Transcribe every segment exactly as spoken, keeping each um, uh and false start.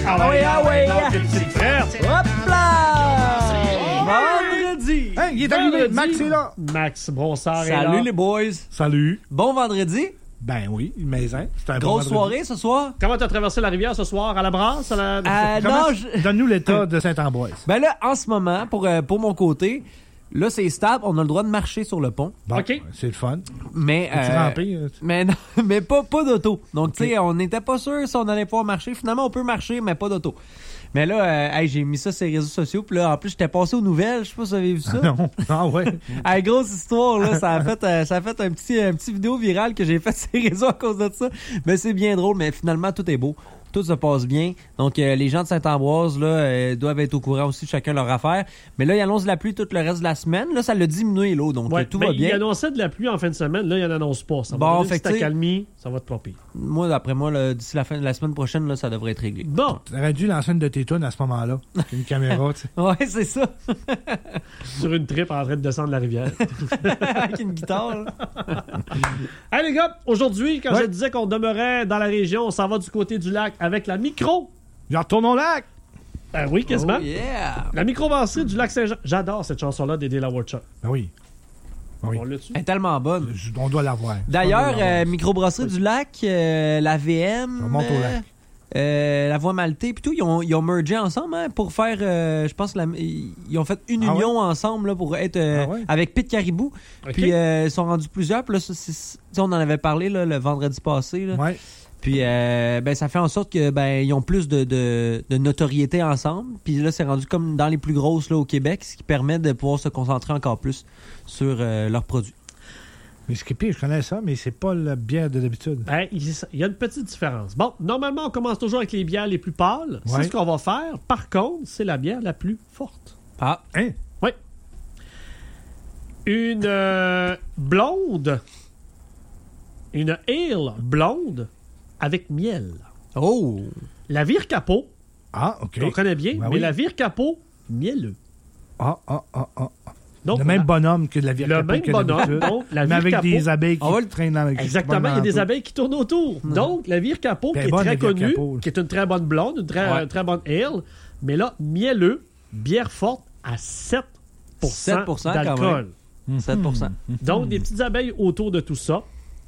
Ah ouais, ah ouais! Hop là! Vendredi! Hein, il est arrivé, Max est là! Max Brossard est là. Salut les boys! Salut! Bon vendredi! Ben oui, maison. C'était un Grosse bon vendredi. soirée ce soir? Comment t'as traversé la rivière ce soir? À la brasse? À la... Euh, Comment- non, je- Donne-nous l'état de Saint-Ambroise. Ben là, en ce moment, pour, euh, pour mon côté, là c'est stable, on a le droit de marcher sur le pont. Bon, OK. c'est le fun. Mais, Es-tu euh, rampé, euh, mais, non, mais pas, pas d'auto. Donc, tu sais, on n'était pas sûr si on allait pouvoir marcher. Finalement, on peut marcher, mais pas d'auto. Mais là, euh, hey, j'ai mis ça sur les réseaux sociaux. Puis là, en plus, j'étais passé aux nouvelles. Je sais pas si vous avez vu ça. Non. Ah ouais. Hey, grosse histoire, là. Ça a fait, euh, ça a fait un petit, un petit vidéo virale que j'ai fait sur les réseaux à cause de ça. Mais c'est bien drôle. Mais finalement, tout est beau. Tout se passe bien. Donc, euh, les gens de Saint-Ambroise, là, euh, doivent être au courant aussi de chacun leur affaire. Mais là, il annonce de la pluie tout le reste de la semaine. Là, ça l'a diminué, l'eau. Donc, Ouais, euh, tout ben, va bien. Il annonçait de la pluie en fin de semaine. Là, il n'en annonce pas. Ça va Bon, donner fait une que petite t'sais- accalmie. Ça va te plomber. Moi, d'après moi, là, d'ici la fin de la semaine prochaine, là, ça devrait être réglé. Bon, T'aurais dû lancer une de tes tunes à ce moment-là. Une caméra, tu sais. Ouais, c'est ça. sur une trip en train de descendre la rivière. Avec une guitare, là. Hey les gars, aujourd'hui, quand Ouais. je disais qu'on demeurait dans la région, on s'en va du côté du lac avec la micro. Genre, retournons au lac! Ben oui, quasiment. Oh, yeah! La microbrasserie du lac Saint-Jean. J'adore cette chanson-là d'Eddie La Workshop. Ben oui. Ben oui. On l'a dessus. Elle est tellement bonne. Je- On doit l'avoir. D'ailleurs, On doit l'avoir. euh, Microbrasserie du Lac, euh, la V M, Je remonte au euh, lac. euh, la Voie Maltais, puis tout, ils ont, ils ont mergé ensemble hein, pour faire, euh, je pense, la, ils ont fait une Ah union ensemble là, pour être euh, Ah ouais? avec Pete Caribou. OK. Puis euh, ils sont rendus plusieurs. Puis là, ça, c'est- c'est- tu sais, on en avait parlé là, le vendredi passé. Là. Ouais. Puis euh, ben, ça fait en sorte que ben ils ont plus de, de, de notoriété ensemble. Puis là, c'est rendu comme dans les plus grosses là, au Québec, ce qui permet de pouvoir se concentrer encore plus sur euh, leurs produits. Mais ce qui est pire, je connais ça, mais c'est pas la bière de d'habitude. Ben, il il y a une petite différence. Bon, normalement, on commence toujours avec les bières les plus pâles. C'est Ouais. ce qu'on va faire. Par contre, c'est la bière la plus forte. Ah, Hein? Oui. Une euh, blonde. Une ale blonde avec miel. oh, La vire capot, Ah, OK. qu'on connaît bien, Ben mais oui. la vire capot, mielleux. Ah, ah, ah, ah. Donc, le on même a- bonhomme que de la vie le même bonhomme, donc la mais vire avec capot. des abeilles qui On va le- traînent dans Exactement, il y a des abeilles qui tournent autour. Donc, la vire capot, Ben, qui est bonne, très la vire connue, capot. qui est une très bonne blonde, une très, Ouais. euh, très bonne ale, mais là, mielleux, bière forte à sept pour cent, sept pour cent quand d'alcool. sept pour cent. Donc, des petites abeilles autour de tout ça.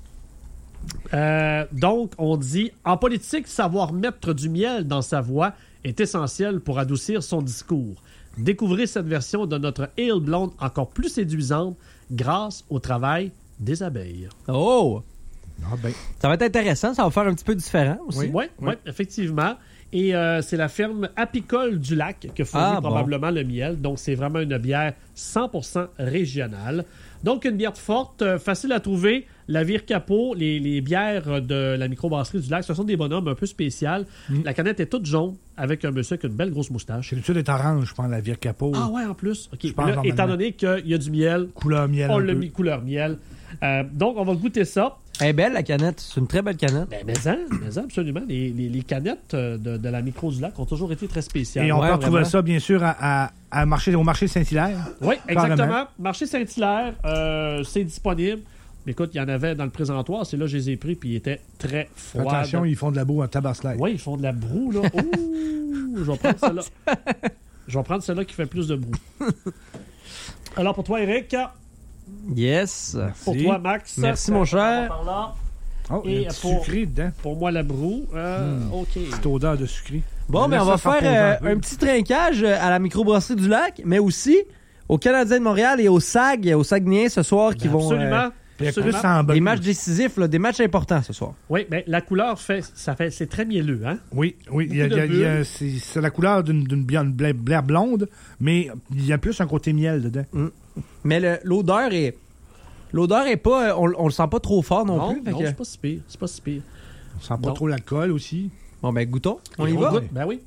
Euh, donc, on dit, en politique, savoir mettre du miel dans sa voix est essentiel pour adoucir son discours. Découvrez cette version de notre ale blonde encore plus séduisante grâce au travail des abeilles. Oh! Ah, ben. Ça va être intéressant, ça va faire un petit peu différent aussi. Oui, oui, effectivement. Et euh, c'est la ferme apicole du lac qui fournit Ah, bon. probablement le miel. Donc, c'est vraiment une bière cent pour cent régionale. Donc, une bière forte, euh, facile à trouver. La Vire Capot, les, les bières de la microbrasserie du lac, ce sont des bonhommes un peu spéciaux. Mm. La canette est toute jaune avec un monsieur avec une belle grosse moustache. Chez l'habitude est orange, je pense, la vire capot. Ah ouais, en plus. OK. Je pense Là, normalement. étant donné qu'il y a du miel, Couleur miel. on un l'a peu. mis couleur miel. Euh, donc, on va goûter ça. Elle est belle, la canette. C'est une très belle canette. Ben, mais ça, mais ça, absolument. Les, les- les canettes euh, de, de la micro du lac ont toujours été très spéciales. Et on Ouais, peut retrouver vraiment. ça, bien sûr, à, à, à marché, au marché Saint-Hilaire. Oui, Carrément. exactement. Marché Saint-Hilaire, euh, c'est disponible. Mais écoute, il y en avait dans le présentoir. C'est là que je les ai pris, puis ils étaient très Fais froids. attention, ils font de la boue en tabac-slide. Oui, ils font de la broue, là. Ouh, je vais prendre celle-là. Je vais prendre celle-là qui fait plus de broue. Alors, pour toi, Eric, Yes. pour Si. toi, Max. Merci, mon cher. Par là. Oh, il y Et a un petit pour- sucré dedans. Pour moi, la broue. Euh, OK. Petite odeur de sucré. Bon, mais Laisse on va ça faire reposer euh, un peu. un petit trinquage euh, à la microbrasserie du lac, mais aussi au Canadien de Montréal et au S A G, au Saguenay ce soir, qui vont. Absolument. euh, Il y a absolument. plus en bas. des matchs décisifs, là, des matchs importants ce soir. Oui, mais la couleur fait, ça fait, c'est très mielleux, hein? Oui, oui. Il y a, Beaucoup de il y a- il y a- bulles. c'est c'est la couleur d'une d'une bière, une bière- bière blonde, mais il y a plus un côté miel dedans. Mais le- l'odeur est. L'odeur est pas. On, on le sent pas trop fort non, Non, plus. fait non, que- c'est pas si pire. C'est pas si pire. On sent pas Non. trop l'alcool aussi. Bon, ben, goûtons. On Et y va? goûte. Ben oui.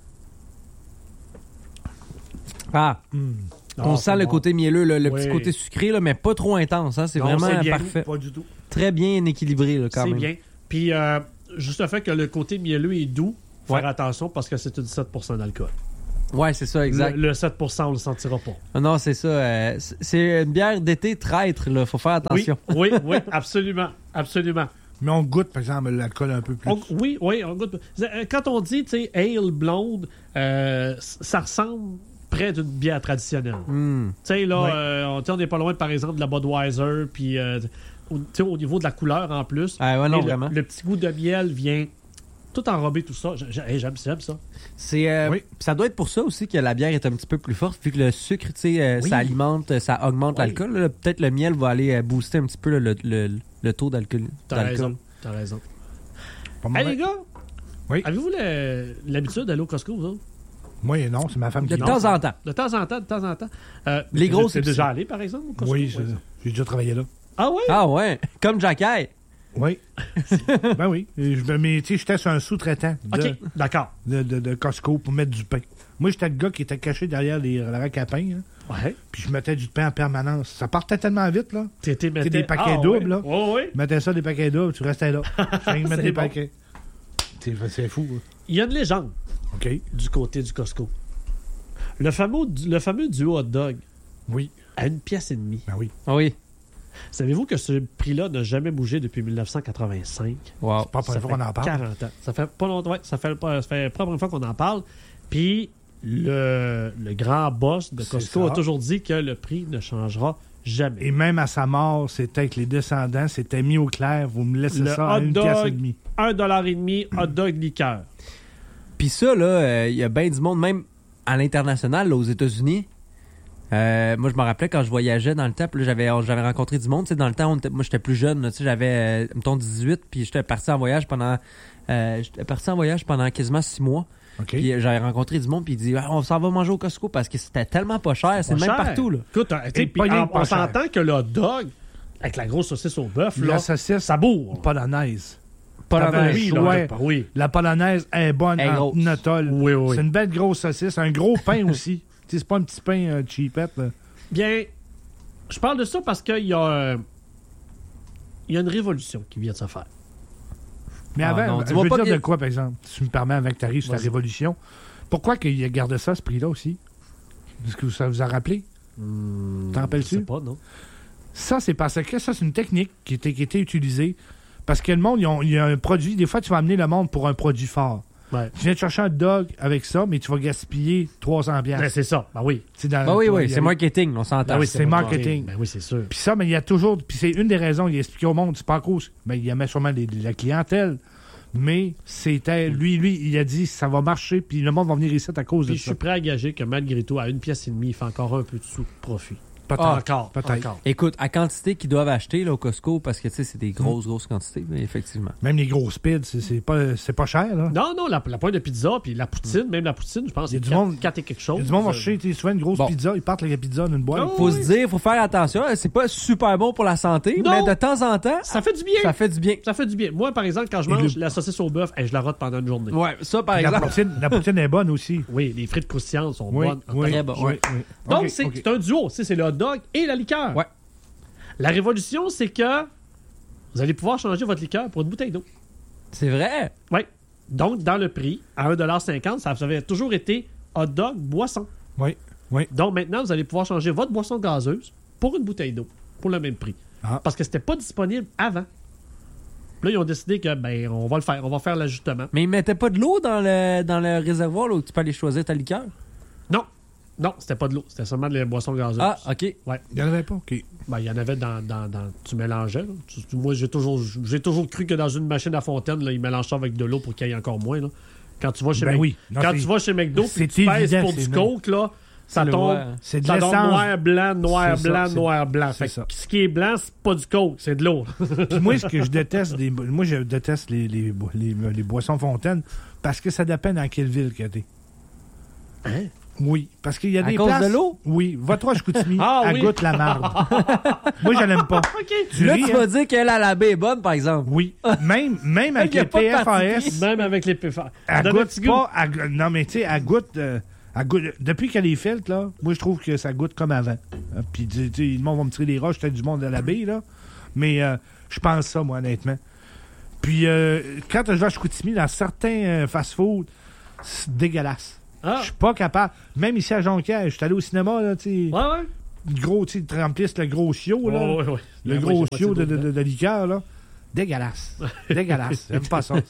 Ah, on Ah, sent c'est le bon. côté mielleux, le, le Oui. petit côté sucré, là, mais pas trop intense. Hein, c'est Non, vraiment c'est bien. parfait. Pas du tout. Très bien équilibré, là, quand C'est même. bien. Puis, euh, juste le fait que le côté mielleux est doux, faire Ouais. attention parce que c'est une sept pour cent d'alcool. Ouais, c'est ça, exact. Le, le sept pour cent, on le sentira pas. Ah non, c'est ça. euh, c'est- c'est une bière d'été traître, là. Faut faire attention. Oui, oui, oui, absolument. Absolument. Mais on goûte, par exemple, l'alcool un peu plus. On- oui, oui, on goûte. Quand on dit, tu sais, ale blonde, euh, ça ressemble près d'une bière traditionnelle. Mm. Tu sais, là, Oui. euh, on on n'est pas loin, par exemple, de la Budweiser, puis euh, au, tu sais, au niveau de la couleur en plus. Ah ouais, non, Et le- vraiment. Le, petit goût de miel vient tout enrober tout ça. J'ai- j'ai- J'aime j'aime ça. C'est, euh, Oui. Ça doit être pour ça aussi que la bière est un petit peu plus forte, vu que le sucre, tu sais, euh, Oui. ça alimente, ça augmente Oui. l'alcool. là. Peut-être le miel va aller euh, booster un petit peu là, le, le, le taux d'alcool. T'as d'alcool. raison. T'as raison. Pas Hey, mauvais. les gars, Oui. avez-vous le- l'habitude d'aller au Costco, vous autres? Moi, non, c'est ma femme De qui temps en temps. De temps en temps, de temps en temps. Euh, Les t'es- grosses T'es déjà épiceries. allé, par exemple, au Costco? Oui, je- Ouais. j'ai déjà travaillé là. Ah oui? Ah ouais, comme Jacky. Oui. ben oui. Et je- Mais tu sais, j'étais sur un sous-traitant de, OK, d'accord. de, de- de Costco pour mettre du pain. Moi, j'étais le gars qui était caché derrière les, le rack à pain, hein, Ouais. puis je mettais du pain en permanence. Ça partait tellement vite, là. T'étais C'est des paquets ah, doubles, ouais. là. Ouais, ouais. Je mettais ça des paquets doubles, tu restais là. Je viens de mettre C'est des bon. paquets. C'est, c'est fou, hein. Il y a une légende OK. du côté du Costco. Le fameux, le fameux duo hot dog Oui. à une pièce et demie. Ben oui. Ah oui. Savez-vous que ce prix-là n'a jamais bougé depuis mille neuf cent quatre-vingt-cinq? Wow. Pas la Ça première fois fait qu'on en parle. quarante ans. Ça fait pas longtemps. Ouais, ça fait pas, ça fait pas la première fois qu'on en parle. Puis le, le grand boss de C'est Costco ça. a toujours dit que le prix ne changera jamais. Et même à sa mort, c'était que les descendants s'étaient mis au clair. Vous me laissez Le ça à hot une dog. pièce et demie. un dollar et demi hot dog liqueur. Puis ça, là, euh, il y a bien du monde, même à l'international, là, aux États-Unis. Euh, moi, je me rappelais quand je voyageais dans le temps, puis là, j'avais, j'avais rencontré du monde. Tu sais, dans le temps, on était- moi, j'étais plus jeune. là, tu sais, j'avais, euh, mettons, dix-huit, puis j'étais parti en voyage pendant... euh, j'étais parti en voyage pendant quasiment six mois. OK. Puis euh, j'avais rencontré du monde, puis il dit ah, on s'en va manger au Costco parce que c'était tellement pas cher. C'est Pas le même cher. partout, là. Écoute, euh, tu sais, Et puis pas rien en- que pas on cher. s'entend que le hot dog, avec la grosse saucisse au bœuf, La là, saucisse, ça bourre. polonaise. Pas T'avais la un Oui, choix. là, oui. La polonaise est bonne Elle est en grosse. notole. Oui, oui. C'est une belle grosse saucisse. Un gros pain aussi. Tu sais, c'est pas un petit pain euh, cheapette. là. Bien, je parle de ça parce qu'il y a, euh, il y a une révolution qui vient de se faire. Mais Ah avant, non, je dis-moi veux pas dire qu'il- de quoi, par exemple? Si tu me permets, avant que tu arrives sur la Vas-y. révolution. Pourquoi qu'il a gardé ça, ce prix-là aussi? Est-ce que ça vous a rappelé? T'en rappelles-tu? Je sais pas, non? Ça, c'est parce que ça, c'est une technique qui était, qui était utilisée. Parce que le monde, ils ont- il y a un produit. Des fois, tu vas amener le monde pour un produit fort. Ouais. Tu viens de chercher un dog avec ça, mais tu vas gaspiller trois cents Ben, piastres. c'est ça. Ben oui. C'est dans- Bah oui, tu vas oui, y c'est aller. marketing, on s'entend. Ben oui, c'est marketing. Ben oui, c'est sûr. Puis ça, mais il y a toujours. Puis c'est une des raisons, il a expliqué au monde, c'est pas à cause. Mais il y avait sûrement les- la clientèle. Mais c'était. Lui, lui, il a dit ça va marcher, puis le monde va venir ici à cause Puis de je ça. suis prêt à gager que malgré tout, à une pièce et demie, il fait encore un peu de sous profit. Peut-être. Ah, encore. peut-être. Encore. Écoute, à quantité qu'ils doivent acheter là, au Costco, parce que tu sais, c'est des grosses, grosses quantités, mais effectivement. Même les grosses pids, c'est, c'est pas, c'est pas cher, là. Non, non, la, la pointe de pizza, puis la poutine, même la poutine, je pense Il y a que du c'est monde- quatre et quelque chose. Il y a du monde va Euh, chercher, tu sais, souvent une grosse Bon. pizza, ils partent avec la pizza dans une boîte. Oh, Faut oui. se dire, faut faire attention, hein, c'est pas super bon pour la santé, Non. mais de temps en temps, Ça fait du bien. ça fait du bien. Ça fait du bien. Moi, par exemple, quand je Et mange le- la saucisse au bœuf, hey, je la rote pendant une journée. Ouais, ça par la, exemple. poutine, la poutine est bonne aussi. Oui, les frites croustillantes sont Oui, bonnes. oui, Très bon, oui, ouais. oui. Donc, Ok, c'est ok. c'est un duo. Tu sais, c'est le hot dog et la liqueur. Ouais. La révolution, c'est que vous allez pouvoir changer votre liqueur pour une bouteille d'eau. C'est vrai. Oui. Donc, dans le prix, à un dollar cinquante, ça avait toujours été hot dog, boisson. Oui, oui. Donc, maintenant, vous allez pouvoir changer votre boisson gazeuse pour une bouteille d'eau, pour le même prix. Ah. Parce que c'était pas disponible avant. Là, ils ont décidé que, ben, on va le faire. On va faire l'ajustement. Mais ils mettaient pas de l'eau dans le, dans le réservoir là, où tu peux aller choisir ta liqueur. Non. Non, c'était pas de l'eau. C'était seulement de la boisson gazeuse. Ah, ok. Il n'y en avait pas, OK. Ben, il y en avait dans. dans, dans tu mélangeais. Là. Tu- tu- moi, j'ai toujours, j'ai toujours cru que dans une machine à fontaine, là, ils mélangent ça avec de l'eau pour qu'il y ait encore moins. Là. Quand tu vas chez, Ben Mc- oui. Non, Quand c'est- tu vas chez McDo c'est et tu pèses évident, pour c'est du non. coke, là, ça le tombe, vois. C'est de ça tombe l'essence. noir, blanc, noir, C'est ça, blanc, c'est- noir, blanc. c'est Fait ça. que ce qui est blanc, c'est pas du coke, c'est de l'eau. Puis moi, ce que je déteste, des, moi, je déteste les, les, les, les boissons fontaines parce que ça dépend dans quelle ville que t'es. Hein? Oui, parce qu'il y a À des cause places... de l'eau? Oui, va-toi à Chicoutimi, Ah elle oui. goûte la marde. Moi, je l'aime pas. OK. Tu Là, ris, tu hein? vas dire qu'elle a la baie est bonne, par exemple. Oui, même, même avec Il y a les pas de P F A parti S, Même avec les P F A. elle Donne un goûte petit goût. pas... elle- non, mais tu sais, elle goûte... euh, elle goûte- depuis qu'elle est faite, là, moi, je trouve que ça goûte comme avant. Hein, puis, tu sais, le monde va me tirer les roches, peut-être du monde de la baie, là. Mais euh, je pense ça, moi, honnêtement. Puis, euh, quand je vais à Chicoutimi, dans certains euh, fast-food, c'est dégueulasse. Ah. Je suis pas capable. Même ici à Jonquière, je suis allé au cinéma, là, tu sais. Ouais, ouais. Le gros, tu sais, te remplissent le gros chiot, là. Ouais, ouais, ouais. Le Ouais, gros moi, j'ai chiot moitié de, de, d'eau de, de liqueur, là. Dégueulasse. Dégueulasse. J'aime pas ça.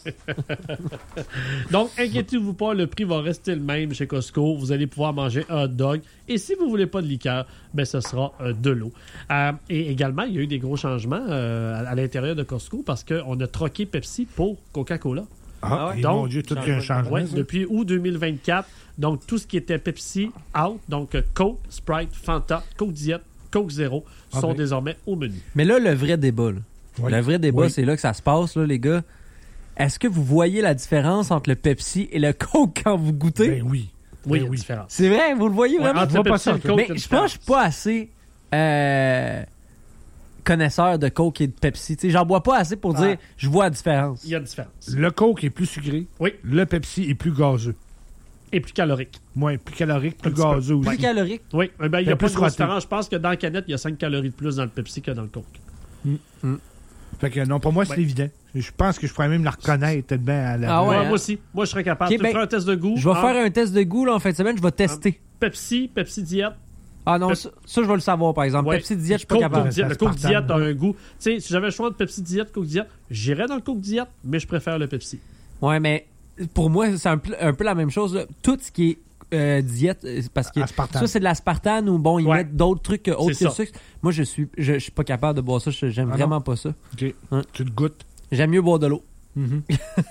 Donc, inquiétez-vous pas, le prix va rester le même chez Costco. Vous allez pouvoir manger un hot dog. Et si vous voulez pas de liqueur, ben ce sera euh, de l'eau. Euh, et également, il y a eu des gros changements euh, à, à l'intérieur de Costco parce qu'on a troqué Pepsi pour Coca-Cola. Ah, ouais. et Donc, mon Dieu, tout un changement. Ouais, ça. depuis août deux mille vingt-quatre. Donc, tout ce qui était Pepsi, out. Donc, euh, Coke, Sprite, Fanta, Coke Diet, Coke Zero sont Ah ben. désormais au menu. Mais là, le vrai débat, là. Oui. Le vrai débat, Oui. c'est là que ça se passe, là, les gars. Est-ce que vous voyez la différence entre le Pepsi et le Coke quand vous goûtez? Ben oui. Oui, il y Ben a une oui. différence. C'est vrai, vous le voyez Ouais, vraiment? entre Je vois le pas Pepsi ça, et le toi. Coke, Mais il y a une je pense que je suis pas assez euh, connaisseur de Coke et de Pepsi. Tu sais, j'en bois pas assez pour Ah. dire je vois la différence. Il y a une différence. Le Coke est plus sucré. Oui. Le Pepsi est plus gazeux. Et plus calorique. Moins plus calorique, plus Un petit peu. gazeux aussi. Plus calorique. Oui, eh ben, il n'y a Fait pas plus de grosse raté. différence. Je pense que dans la canette, il y a cinq calories de plus dans le Pepsi que dans le Coke. Fait que non, pour moi, c'est Ouais. évident. Je pense que je pourrais même la reconnaître tellement à la Ah ouais, Ouais, hein? moi aussi. Moi, je serais capable. Ok, tu ben, feras un test de goût. Je vais entre faire un test de goût là, en fin de semaine, je vais tester. Pepsi, Pepsi Diet. Ah non, Pep- ça, ça, je vais le savoir par exemple. Ouais. Pepsi Diet, je suis pas Coke, capable. Coke Diet. Ça Le se Coke partage. Diet a un goût. Tu sais, si j'avais le choix de Pepsi Diet, Coke Diet, j'irais dans le Coke Diet, mais je préfère le Pepsi. Ouais, mais pour moi, c'est un, peu- un peu la même chose. Là. Tout ce qui est euh, diète, euh, parce que Aspartame. ça, c'est de l'aspartame ou bon, ils Ouais. mettent d'autres trucs euh, autres que C'est le ça. sucre. Moi, je suis je, je suis pas capable de boire ça. Je- J'aime Ah vraiment non? pas ça. OK. Hein? Tu le goûtes. J'aime mieux boire de l'eau. Mhm.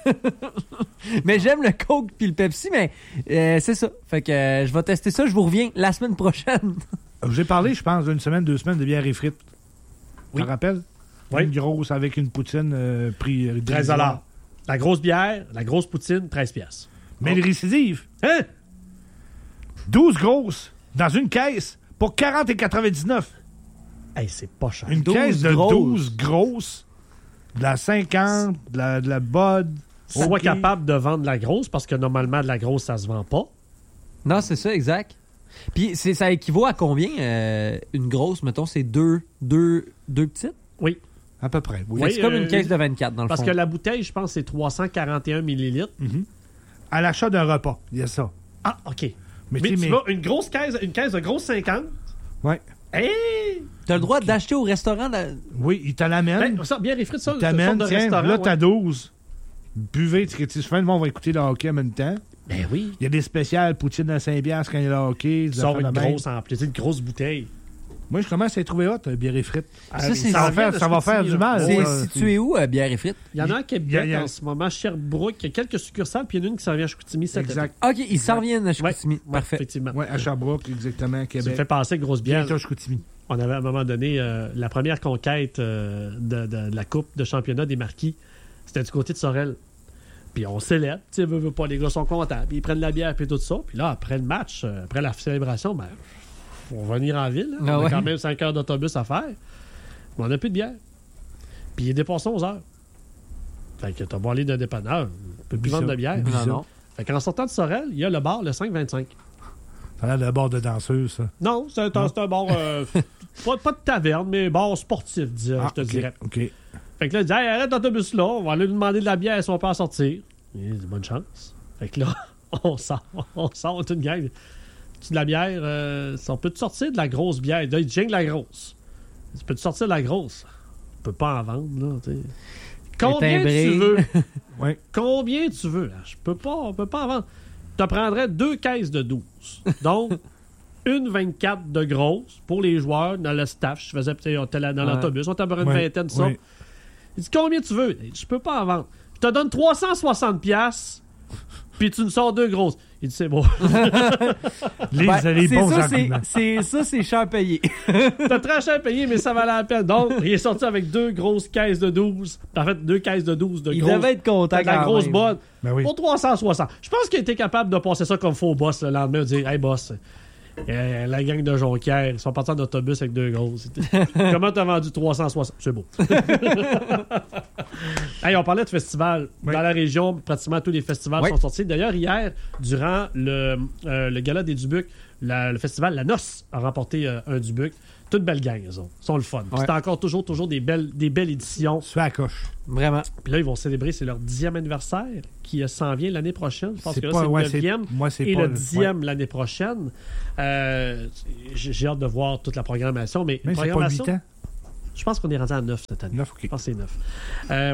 Mais j'aime le Coke puis le Pepsi, mais euh, c'est ça. Fait que euh, je vais tester ça. Je vous reviens la semaine prochaine. J'ai parlé, je pense, d'une semaine, deux semaines de bière et frites. Oui. Tu te rappelles? Oui. Une grosse avec une poutine euh, prix treize dérisoire. dollars. La grosse bière, la grosse poutine, treize piastres. Mais le récidive, Hein? douze grosses dans une caisse pour quarante et quatre-vingt-dix-neuf. Hey, c'est pas cher. Une douze caisse de grosses. douze grosses, de la cinquante, de la, de la Bud. Sois OK. capable de vendre la grosse, parce que normalement, de la grosse, ça se vend pas. Non, c'est ça, exact. Puis c'est, ça équivaut à combien euh, une grosse, mettons, c'est deux, deux, deux petites? Oui. À peu près, oui. Fait que Oui, c'est comme euh, une caisse de vingt-quatre dans le Parce fond. que la bouteille, je pense, c'est trois cent quarante et un millilitres. Mhm. À l'achat d'un repas, il y a ça. Ah, OK. Mais, Mais tu tu sais, mais... vas une grosse caisse, une caisse de grosse cinquante. Ouais. Hey! T'as le droit d'acheter au restaurant. de- Oui, il te l'amène. Ben, ça, bien les frites, ça, il une sorte t'amène, de tiens, restaurant. là, ouais. t'as douze. Buvez, tu sais, souvent, le monde va écouter le hockey en même temps. Ben oui. Il y a des spéciales, poutine à cinq piastres quand il y a le hockey. des Tu sors affaires une de même. grosse en plus, une grosse bouteille. Moi, je commence à les trouver hot, euh, bière et frites. Ça, Ah, c'est- Ça va vient faire, de ça va Chicoutimi, faire du là. mal. C'est ça. situé où, euh, bière et frites? Il y en a un à Québec Il y a- en ce moment, Sherbrooke, il y a quelques succursales, puis il y en a une qui s'en vient à Chicoutimi cet été. Exact. OK, ils s'en reviennent à Ouais, Chicoutimi. ouais, Parfait. effectivement. Ouais, à Sherbrooke, exactement, Ça me Québec. fait penser grosse bière. Bientôt Chicoutimi. On avait à un moment donné euh, la première conquête euh, de, de- de la Coupe de championnat des marquis. C'était du côté de Sorel. Puis on célèbre. Tu sais, veut, veut pas, les gars sont contents. Puis ils prennent la bière, puis tout ça. Puis là, après le match, euh, après la célébration, ben, faut revenir en ville. hein. Ah on ouais. a quand même cinq heures d'autobus à faire. Mais on n'a plus de bière. Puis il est dépassé onze heures. Fait que t'as beau aller d'un dépanneur, tu peux plus Oublie vendre ça. de bière. Oublie Non, ça. non. Fait qu'en sortant de Sorel, il y a le bar, le cinq vingt-cinq. Ça a l'air de bord de danseuse, ça. Non, c'est un, c'est un bar, euh, pas, pas de taverne, mais bar sportif, dis- Ah, je te ok, dirais. OK. Fait que là, il dit, hey, arrête l'autobus là, on va aller lui demander de la bière si on peut en sortir. Il dit, bonne chance. Fait que là, on sort, on sort toute une gang. Tu de la bière, euh, on peut te sortir de la grosse bière. Là, il dit, j'ai que la grosse. Tu peux te sortir de la grosse. Tu peux pas en vendre, là, tu sais. Combien timbré. tu veux? Ouais. Combien tu veux? Là? Je peux pas, on peut pas en vendre. Tu prendrais deux caisses de douze. Donc, une vingt-quatre de grosse pour les joueurs dans le staff. Je faisais peut-être on était là dans Ouais. l'autobus, on était à peu près une Ouais, vingtaine de ça. ouais. Il dit combien tu veux? Je peux pas en vendre. Je te donne trois cent soixante piastres, puis tu nous sors deux grosses. Il dit c'est bon. Les, Ben, les c'est bons ça, c'est, arguments. c'est ça, c'est cher payé. T'as très cher payé, mais ça valait la peine. Donc, il est sorti avec deux grosses caisses de douze. En fait, deux caisses de douze de Il grosses. devait être content. de la quand grosse même. bonne. Ben oui. Pour trois cent soixante. Je pense qu'il était capable de passer ça comme faux boss le lendemain, de dire hey boss, euh, la gang de Jonquière, ils sont partis en autobus avec deux grosses. Comment t'as vendu trois cent soixante? C'est beau. Hey, on parlait de festivals. Oui. Dans la région, pratiquement tous les festivals Oui. sont sortis. D'ailleurs, hier, durant le, euh, le gala des Dubucs, la- le festival La Noce a remporté euh, un Dubuc. Toute belle gang, eux autres. Ils sont le fun. Puis Ouais. C'est encore toujours, toujours des belles, des belles éditions. Sur la coche. Vraiment. Puis là, ils vont célébrer, c'est leur dixième anniversaire qui euh, s'en vient l'année prochaine. Je pense C'est que là, pas- c'est ouais, le neuvième c'est- moi, c'est et pas le le- dixième l'année prochaine. Euh, j'ai j'ai hâte de voir toute la programmation, mais Mais une c'est pas programmation... huit ans. Je pense qu'on est rendu à neuf cette année. neuf, OK. Je pense que c'est neuf. Euh,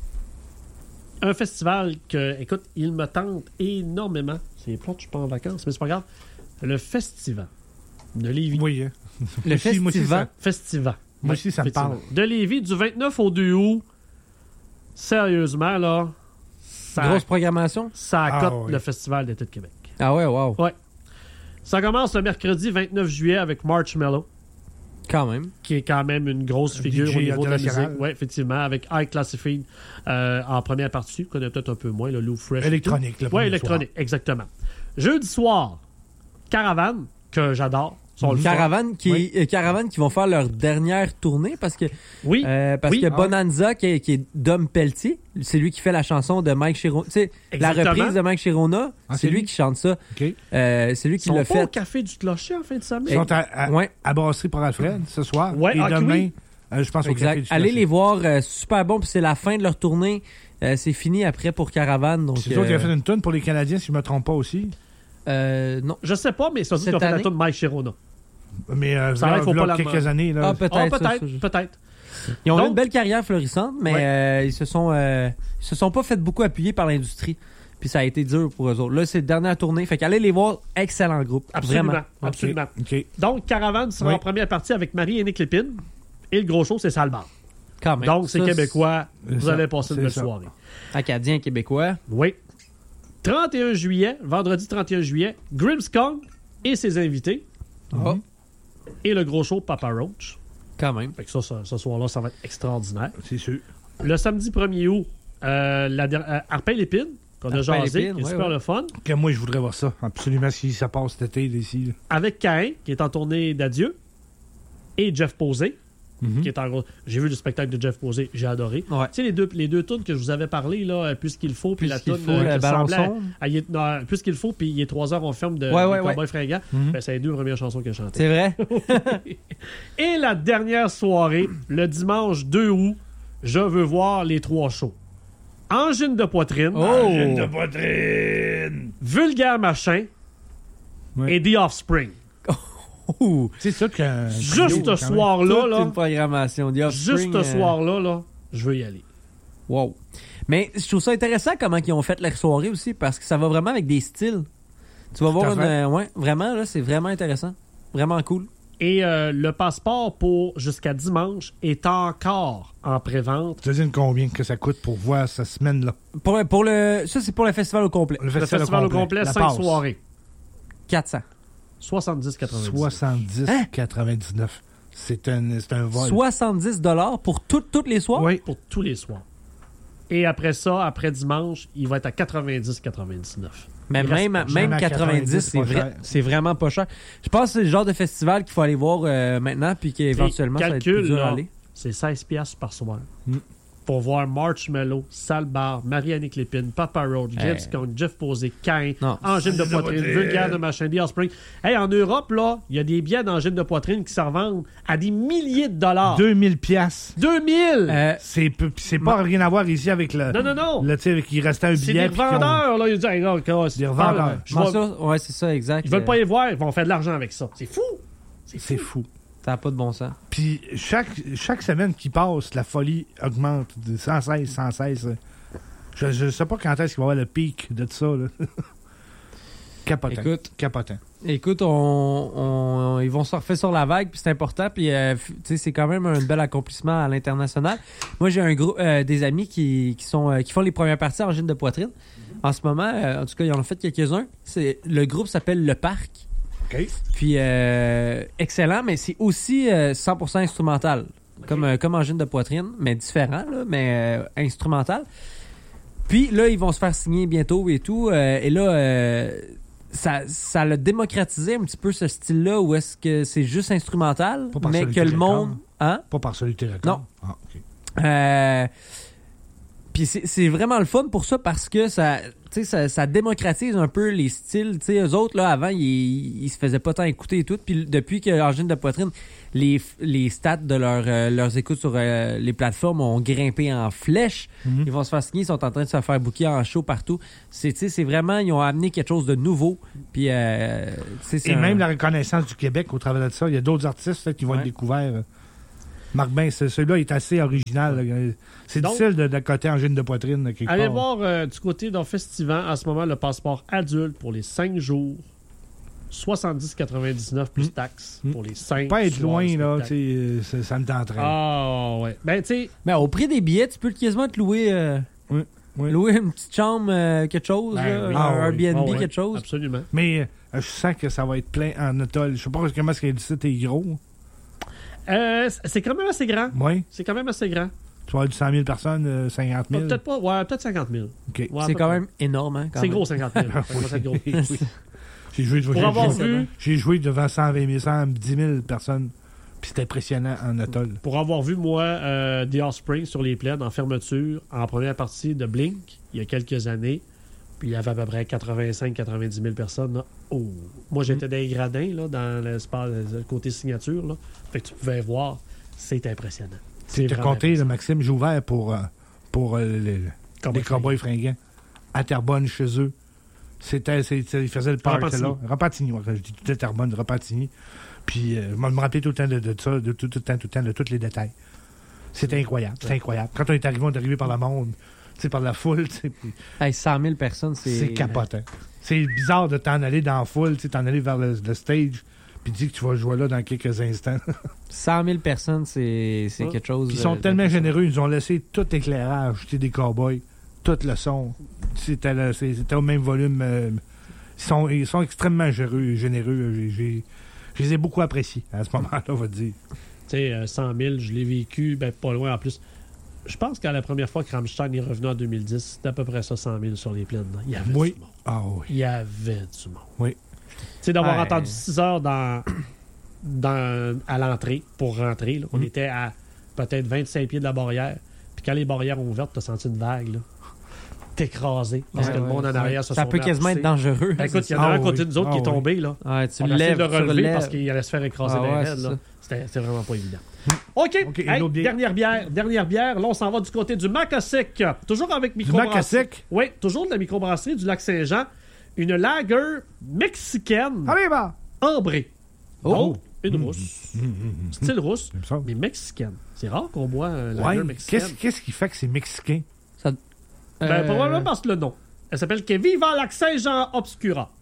un festival que, écoute, il me tente énormément. C'est plate, je suis pas en vacances, mais c'est pas grave. Le Festival de Lévis. Oui, hein. Le Moi aussi, moi aussi, festival. ça- Festival. Moi aussi, ça me Effectivement. parle. De Lévis, du vingt-neuf au deux août. Sérieusement, là, ça, Grosse programmation. ça Ah, accote oui. le Festival d'été de Québec. Ah ouais, wow. Ouais. Ça commence le mercredi vingt-neuf juillet avec Marshmello, Quand même. qui est quand même une grosse Un figure D J au niveau de la international. musique. Oui, effectivement, avec High Classified euh, en première partie. Vous connaissez peut-être un peu moins, le Lou Fresh. Électronique, le Oui, premier électronique, exactement. Jeudi soir, Caravane, que j'adore. Sont le fun. Caravane qui, Oui. euh, Caravane qui vont faire leur dernière tournée parce que Oui, euh, parce Oui. que Ah. Bonanza qui est, qui est Dom Pelletier, c'est lui qui fait la chanson de Mike Chirona. Tu sais, la Exactement. reprise de Mike Chirona, Ah, c'est c'est lui lui? qui chante ça. OK. Euh, c'est lui ils qui sont l'a pas fait. au Café du Clocher en fin de semaine. Ils sont à, à, Ouais. à Brasserie pour Alfred ce soir. Ouais, et ah, demain, oui. euh, je pense au Café Exact. du Allez Clocher. les voir, euh, super bon. Puis c'est la fin de leur tournée. Euh, c'est fini après pour Caravane. Donc, C'est sûr qu'il a euh, fait une tonne pour les Canadiens, si je ne me trompe pas aussi. euh, non. Je sais pas, mais ça dit Cette qu'ils ont fait la année? tourne Mike Chirona. Mais euh, Ça a l'air là, qu'il faut là, pas la quelques demander. années. Là, Ah, peut-être. Ah, ça, peut-être, ça, je- peut-être. Ils ont eu Donc- une belle carrière florissante, mais Ouais. euh, ils se sont euh, ils se sont pas fait beaucoup appuyer par l'industrie. Puis ça a été dur pour eux autres. Là, c'est la dernière tournée. Fait qu'allez les voir, excellent groupe. Absolument. Vraiment. Absolument. OK. Donc, Caravane sera Oui. en première partie avec Marie-Annick Lépine. Et le gros show, c'est Salbar. Quand même. Donc, c'est Ça, québécois. c'est Vous ça. allez passer une C'est belle ça. soirée. Acadien, québécois. Oui. trente et un juillet, vendredi trente et un juillet, Grimmskong et ses invités. Oh, Et le gros show, Papa Roach. quand même. Fait que ça, ça, ce soir-là, ça va être extraordinaire. C'est sûr. Le samedi premier août, euh, la der- euh, Arpin Lépine, qu'on a Arpin jasé, Lépine, qui est ouais, super ouais. le fun. Que moi, je voudrais voir ça. Absolument, si ça passe cet été ici. là. Avec Caïn, qui est en tournée d'adieu. Et Jeff Posey, Mhm. qui est en gros. J'ai vu le spectacle de Jeff Posey, j'ai adoré. Ouais. Tu sais, les deux, les deux tunes que je vous avais parlé, là, euh, Puisqu'il faut, puis la Puisqu'il tune faut, euh, le qui ballon ressemblait à- sombre. à- il est- non, Puisqu'il faut, puis il est trois heures, on ferme de, Ouais, de ouais, Cowboy Fringant. Mhm. Ben, c'est les deux premières chansons que j'ai chantées. C'est vrai? Et la dernière soirée, le dimanche deux août, je veux voir les trois shows. Angine de poitrine, Oh! Angine de poitrine! Vulgaire Machin Ouais. et The Offspring. Ouh. C'est ça qu'un. Juste trio, ce quand même. soir-là, Toute là, une programmation. The Offspring, juste ce euh, soir-là, là, je veux y aller. Wow. Mais je trouve ça intéressant comment ils ont fait leur soirée aussi, parce que ça va vraiment avec des styles. Tu vas Tout voir à une... fait. euh, ouais, vraiment, là, c'est vraiment intéressant. Vraiment cool. Et euh, le passeport pour jusqu'à dimanche est encore en pré-vente. Tu dis combien que ça coûte pour voir cette semaine-là? Pour, pour le... Ça, c'est pour le festival au complet. Le festival au complet, La cinq passe. soirées. quatre cents. soixante-dix quatre-vingt-dix. soixante-dix Hein? quatre-vingt-dix-neuf. C'est un, c'est un vol. soixante-dix dollars pour tout- toutes les soirs? Oui. Pour tous les soirs. Et après ça, après dimanche, il va être à quatre-vingt-dix quatre-vingt-dix-neuf. Mais Il même, reste- même Même à quatre-vingt-dix, quatre-vingt-dix, c'est c'est pas vrai, cher. c'est vraiment pas cher. Je pense que c'est le genre de festival qu'il faut aller voir euh, maintenant, puis qu'éventuellement, ça va être calcul, plus dur à là, aller. c'est seize piastres par soir. Mm. Pour voir Marshmello, Salbar, Marie-Annick Lépine, Papa Roach, Hey. James Kong, Jeff Posey, Cain, Non. Angine de C'est poitrine, vrai. Vulgaire de machin, The Offspring. Hey, en Europe, là, il y a des billets d'Angine de poitrine qui se revendent à des milliers de dollars. deux mille piastres. deux mille! Euh, C'est peu- c'est pas rien à voir ici avec le. non, non, non! Le, tu sais, avec il restait un C'est billet. des puis qu'on- revendeurs, là. Ils disent, hey, gars, gars, Des revendeurs. je Comment vais- ça? Ouais, c'est ça, exact. Ils veulent Euh, pas y voir, ils vont faire de l'argent avec ça. C'est fou! C'est fou. Ça n'a pas de bon sens. Puis chaque, chaque semaine qui passe, la folie augmente de sans cesse, sans cesse. Je, je sais pas quand est-ce qu'il va y avoir le pic de ça. Là. Capotant. Écoute, Capotant. Écoute, on, on- ils vont surfer sur la vague, puis c'est important, puis euh, f- tu sais, c'est quand même un bel accomplissement à l'international. Moi, j'ai un groupe, euh, des amis qui, qui sont euh, qui font les premières parties en gîne de poitrine. En ce moment, euh, en tout cas, ils en ont fait quelques-uns. C'est le groupe s'appelle Le Parc. OK. Puis euh, excellent, mais c'est aussi euh, cent pour cent instrumental, comme euh, comme en gîne de poitrine, mais différent, là, mais euh, instrumental. Puis là, ils vont se faire signer bientôt et tout. euh, et là, euh, ça, ça l'a démocratisé un petit peu ce style-là, où est-ce que c'est juste instrumental, Pas par mais Solitaire que le Records. monde... Hein? Pas par Solitaire Records. Non. Ah, OK. Euh, Puis c'est c'est vraiment le fun pour ça, parce que ça, tu sais, ça, ça démocratise un peu les styles. Tu sais, eux autres, là, avant, ils, ils se faisaient pas tant écouter et tout. Puis depuis que Angine de poitrine, les, les stats de leur, euh, leurs écoutes sur euh, les plateformes ont grimpé en flèche, Mhm. ils vont se faire signer, ils sont en train de se faire booker en show partout. C'est, tu sais, c'est vraiment, ils ont amené quelque chose de nouveau. Puis, euh, tu sais, c'est Et un- même la reconnaissance du Québec au travers de ça, il y a d'autres artistes là, qui vont Ouais. être découverts. Marc Ben, ce- celui-là est assez original. là. C'est Donc, difficile de, de coter en gêne de poitrine. là, quelque Allez part. voir euh, du côté d'un festival, en ce moment, le passeport adulte pour les cinq jours, soixante-dix quatre-vingt-dix-neuf plus Mm. taxes Mm. pour les cinq Pas être soirs de loin, là, spectacle. tu sais, euh, ça, ça me tenterait. Ah, ouais. Ben, tu sais, Mais au prix des billets, tu peux quasiment te louer, euh, Oui, oui. louer une petite chambre, euh, quelque chose, Ben là, oui. un Ah oui. Airbnb, ah ouais, quelque chose. absolument. Mais euh, je sens que ça va être plein en atoll. Je sais pas comment est-ce que le site est gros. Euh, c'est quand même assez grand. Oui. C'est quand même assez grand. Tu vas avoir du cent mille personnes, euh, cinquante Ah, mille. peut-être pas, ouais, peut-être cinquante mille. OK. Ouais, C'est à peu quand près. même énorme, hein, quand C'est même. gros, cinquante mille. Ça commence à être gros. Oui, oui. J'ai joué, Pour j'ai- avoir j'ai- vu, j'ai joué devant cent vingt mille, cent dix mille personnes. Puis c'était impressionnant en atoll. pour avoir vu, moi, euh, The Offspring sur les plaines en fermeture, en première partie de Blink, il y a quelques années, puis il y avait à peu près quatre-vingt-cinq à quatre-vingt-dix mille personnes. Là. Oh. Moi, j'étais dans les gradins, là, dans l'espace, le côté signature. Là. Fait que tu pouvais voir, c'est impressionnant. C'est Tu as vraiment compté, le impressionnant. Maxime, j'ai ouvert pour, euh, pour euh, les, Cowboy les Cowboys fringants à Terrebonne, chez eux. C'était, c'était- ils faisaient le parc Repentigny. là. Repentigny, moi, quand je dis tout à Terrebonne, Repentigny. Puis, euh, je me rappelais tout le temps de, de ça, de tout, tout le temps, tout le temps, de tous les détails. C'était incroyable, c'était incroyable. Quand on est arrivé, on est arrivé par le monde, tu sais, par la foule, tu sais, puis Hey, cent mille personnes, c'est... c'est capotant. C'est bizarre de t'en aller dans la foule, tu sais, t'en aller vers le, le stage, puis dire que tu vas jouer là dans quelques instants. cent mille personnes, c'est c'est Ouais. quelque chose... Puis ils sont euh, tellement d'impressionnant. généreux, ils nous ont laissé tout éclairage, tu sais, des cowboys, tout le son. C'était, le- c'est- c'était au même volume. euh, ils, sont, ils sont extrêmement généreux. généreux. J'ai, j'ai- je les ai beaucoup appréciés à ce moment-là, on va dire. Tu sais, euh, cent mille, je l'ai vécu, ben, pas loin en plus. Je pense qu'à la première fois que Rammstein est revenu en deux mille dix, c'était à peu près ça, cent mille sur les plaines. Il y avait Oui. du monde. Ah oui. Il y avait du monde. Oui. Tu sais, d'avoir Ouais. entendu six heures dans, dans, à l'entrée pour rentrer. Là. On Mm. était à peut-être vingt-cinq pieds de la barrière. Puis quand les barrières ont ouvert, t'as senti une vague. Là. T'écrasé. Parce Ouais, que le monde ouais. en arrière se Ça sont peut mis à quasiment pousser. être dangereux. Ben, écoute, il y en a Ah un à oui. côté de nous autres Ah qui est oui. tombé. Là. Ouais, tu On le a essayé lèves, de le tu le relever lèves. parce qu'il allait se faire écraser Ah des ouais, raides, c'est là. ça. C'était c'était vraiment pas évident. OK. OK, Hey, une autre bière. dernière bière. Dernière bière. Là, on s'en va du côté du Macasec. Toujours avec Du microbrasserie. Macasec? Oui, toujours de la microbrasserie du Lac-Saint-Jean. Une lager mexicaine Allez, bah! ambrée. Oh! Donc, une rousse. Style rousse, J'aime ça. mais mexicaine. C'est rare qu'on boit un lager Ouais. mexicaine. Qu'est-ce, qu'est-ce qui fait que c'est mexicain? Ça- Ben, Euh, probablement parce que le nom. Elle s'appelle Que Viva Lac-Saint-Jean Obscura.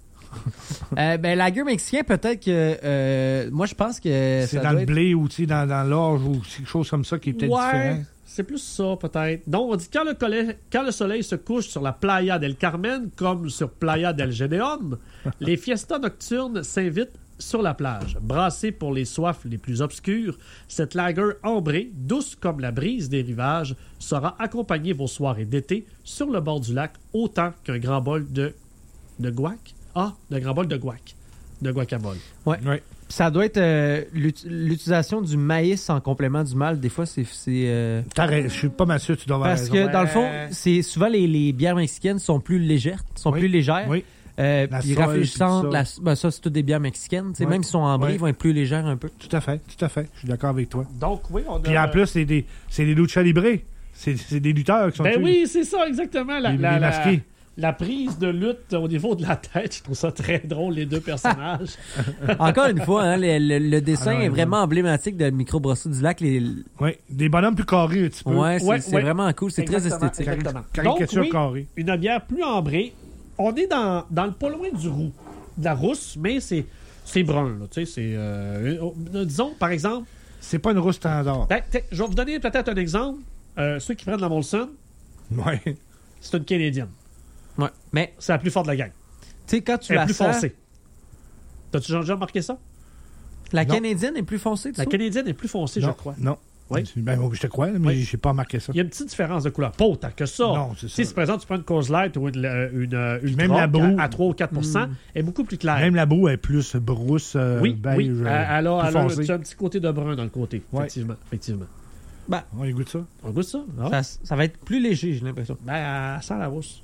euh, ben, lager mexicain, peut-être que... euh, moi, je pense que C'est ça dans doit le être... blé ou tu sais, dans, dans l'orge ou quelque chose comme ça qui est peut-être Ouais, différent. c'est plus ça, peut-être. Donc, on dit quand le, collet- quand le soleil se couche sur la Playa del Carmen, comme sur Playa del Gédéon, les fiestas nocturnes s'invitent sur la plage. Brassée pour les soifs les plus obscures, cette lager ambrée, douce comme la brise des rivages, saura accompagner vos soirées d'été sur le bord du lac autant qu'un grand bol de... de guac? Ah, d'un grand bol de guac. De guacamole. Ouais. Ça doit être euh, l'ut- l'utilisation du maïs en complément du malt. Des fois, c'est... c'est, euh, T'as raison, je suis pas mal sûr que tu dois avoir Parce raison. que, dans le Ouais. fond, c'est souvent les, les bières mexicaines sont plus légères, sont Oui. plus légères. Oui. Euh, La puis Sol, rafraîchissantes. puis tout La- ça. ben, ça, c'est toutes des bières mexicaines. Tu sais, Ouais. Même si sont ambrées, Ouais. ils vont être plus légères un peu. Tout à fait, tout à fait. Je suis d'accord avec toi. Donc, oui, on a... Puis en plus, c'est des, c'est des lucha libre. C'est, c'est des lutteurs qui sont Ben tués. oui, c'est ça, exactement. La, Les- la- les la- masqués. la prise de lutte au niveau de la tête, je trouve ça très drôle, les deux personnages. Encore une fois, hein, le, le- le dessin Ah non, est non. vraiment emblématique de microbrasserie du lac. Les... Oui, des bonhommes plus carrés un petit peu. Ouais, c'est Ouais, c'est ouais. vraiment cool. C'est très Exactement, esthétique. exactement. Caricature Donc, oui, carrée. une bière plus ambrée. On est dans, dans le pas loin du roux, de la rousse, mais c'est, c'est brun. Là, tu sais, c'est, euh, euh, disons, par exemple, C'est pas une rousse standard. ben, t'sais, je vais vous donner peut-être un exemple. Euh, ceux qui prennent la Molson, Ouais. c'est une Canadienne. Ouais. Mais, C'est la plus forte de la gang. tu sais, quand tu Elle est la plus sens, foncée. T'as-tu déjà remarqué ça? la Non. canadienne est plus foncée, tu La trouves? Canadienne est plus foncée, je non, crois. Non. Oui. Ben, bon, je te crois, mais Oui. j'ai pas remarqué ça. Il y a une petite différence de couleur. Pas autant que ça. Non, c'est Tu sais, ça. si par exemple tu prends une Coors Light ou une, une, une Ultra Même la broue. à, à trois ou quatre pour cent, Mm. elle est beaucoup plus claire. Même la boue est plus brousse, euh, oui, beige, oui. euh, Elle, elle a, plus elle a foncée. tu as un petit côté de brun dans le côté. Ouais. Effectivement. Effectivement. On y goûte ça. On goûte ça? Ah. Ça, ça va être plus léger, j'ai l'impression. Ben, elle sent la rousse.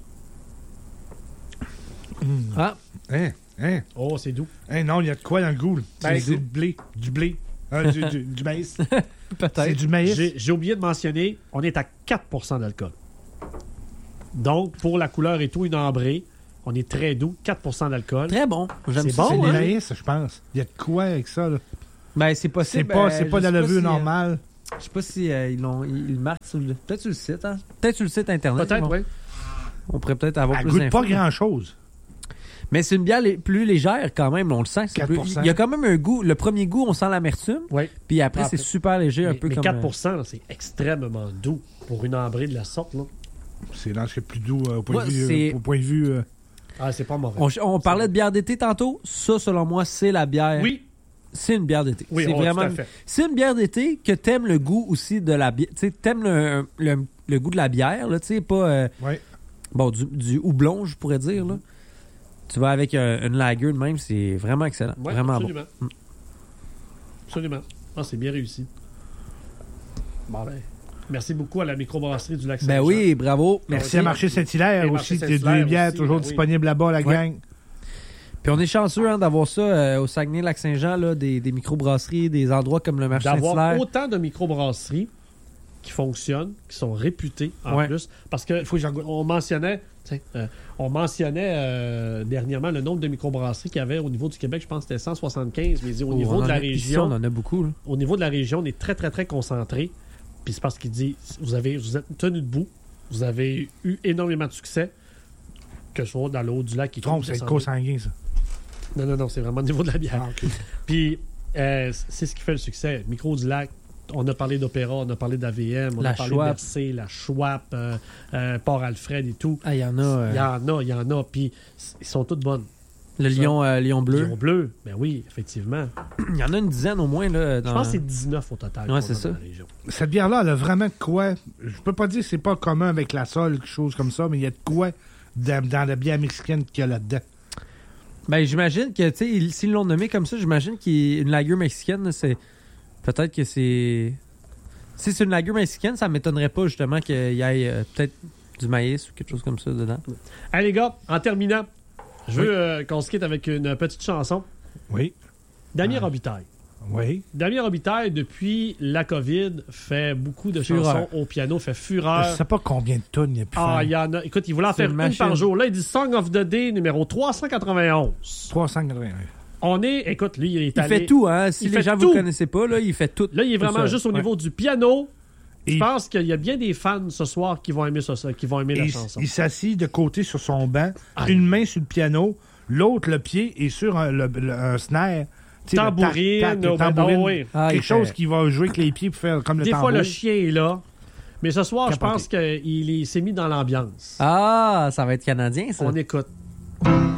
Ah, Hein? Hein? Oh, c'est doux. Hein, non, il y a de quoi dans le goût. là. Ben, C'est c'est du blé. Du blé. Ah, du, du, du maïs. C'est peut-être. du maïs. J'ai j'ai oublié de mentionner, on est à quatre pour cent d'alcool. Donc, pour la couleur et tout, une ambrée, on est très doux, quatre pour cent d'alcool. Très bon. J'aime C'est ça. bon, C'est hein? du maïs, je pense. Il y a de quoi avec ça, là? Ben, c'est possible. C'est pas, euh, c'est je pas de sais la levure si, euh, normale. Je sais pas si euh, ils l'ont ils, ils le marquent sur le... Peut-être sur le site, hein? Peut-être sur le site internet. Peut-être, bon. oui. On pourrait peut-être avoir Elle plus goûte d'infos. pas grand-chose. Mais c'est une bière lé- plus légère quand même, on le sent. C'est quatre plus- pour cent. Il y a quand même un goût. Le premier goût, on sent l'amertume. Oui. Puis après, Après- c'est super léger, un Mais, peu mais comme... quatre pour cent, là, c'est extrêmement doux pour une ambrée de la sorte. Là. C'est dans ce qui est plus doux euh, au point Ouais, de vue. c'est- euh, au point de vue euh, Ah, c'est pas mauvais. On, on parlait de bière d'été tantôt. Ça, selon moi, c'est la bière. Oui, C'est une bière d'été. oui, c'est oh, vraiment. tout à fait. C'est une bière d'été que t'aimes le goût aussi de la bière. Tu sais, t'aimes le, le, le goût de la bière, là. Tu sais, pas. euh, ouais. bon, du, du houblon, je pourrais dire, là. Tu vas avec euh, une lager de même, c'est vraiment excellent. Ouais, vraiment absolument. bon. Mm. Absolument. Ah, c'est bien réussi. Bon, ben, merci beaucoup à la microbrasserie du lac Ben Saint-Jean. oui, bravo. Merci Ok. à Marché Saint-Hilaire Et aussi. Marché Des Saint-Hilaire deux bières aussi, toujours ben oui. disponibles là-bas, la Ouais. gang. Puis on est chanceux hein, d'avoir ça euh, au Saguenay-Lac-Saint-Jean, là, des, des microbrasseries, des endroits comme le marché D'avoir Saint-Hilaire. autant de microbrasseries qui fonctionnent, qui sont réputées en Ouais. plus. Parce que Faut que j'en goûte. on mentionnait, tiens, euh, on mentionnait euh, dernièrement le nombre de microbrasseries qu'il y avait au niveau du Québec. Je pense que c'était cent soixante-quinze, mais au Oh, niveau on de en la a- ici, région, on en a beaucoup. Là. au niveau de la région, on est très très très concentré. Puis c'est parce qu'il dit, vous avez, vous êtes tenu debout, vous avez eu énormément de succès, que ce soit dans l'eau du lac qui Trompe, c'est co-sanguin, ça. Non non non, c'est vraiment au niveau de la bière. Ah, OK. Puis, euh, c'est ce qui fait le succès. Micro du Lac, on a parlé d'Opéra, on a parlé d'A V M, on La a parlé Schwab. de Bercé, la Schwab, euh, euh, Port-Alfred et tout. Ah, il y en a. euh, Il y en a, il y en a. Puis, c- ils sont toutes bonnes. le ça. lion, euh, lion bleu. Lion bleu, ben oui, effectivement. Il y en a une dizaine au moins. Là, dans... Je pense que c'est dix-neuf au total. Ouais, qu'on c'est a ça. dans la région. Cette bière-là, elle a vraiment de quoi. Je peux pas dire que c'est pas commun avec la Sol, quelque chose comme ça, mais il y a de quoi dans, dans la bière mexicaine qu'il y a là-dedans. Ben, j'imagine que, tu sais, ils- s'ils l'ont nommé comme ça, j'imagine qu'une lager mexicaine, là, c'est. Peut-être que c'est. Si c'est une lager mexicaine, ça m'étonnerait pas justement qu'il y ait euh, peut-être du maïs ou quelque chose comme ça dedans. Allez, les gars, en terminant, je veux euh, qu'on se quitte avec une petite chanson. Oui. Damien Ah. Robitaille. Oui. Damien Robitaille, depuis la COVID, fait beaucoup de Fureur. chansons au piano, fait fureur. Je sais pas combien de tonnes il y a pu Ah, faire. il y en a. Écoute, il voulait en C'est faire une une par machine. jour. Là, il dit Song of the Day numéro trois cent quatre-vingt-onze. trois cent quatre-vingt-un. On est, écoute, lui, il est Il allé. fait tout, hein. Si il les fait gens tout. vous connaissez pas, là, il fait tout. Là, il est tout vraiment seul. juste au Ouais. niveau du piano. Je Et- pense qu'il y a bien des fans ce soir qui vont aimer ça, ça, qui vont aimer la Il, chanson. il s'assit de côté sur son banc, Ah. une main sur le piano, l'autre le pied est sur un, le- le- un snare. Tu sais, le Tambourine, tac, tac, le oh, ben, tambourine. oh, oui. Ah, il Quelque chose fait- qui va jouer avec les pieds pour faire comme le Des tambour. fois, le chien est là. Mais ce soir, je Capoté. pense qu'il il s'est mis dans l'ambiance. Ah, ça va être canadien, ça. On écoute.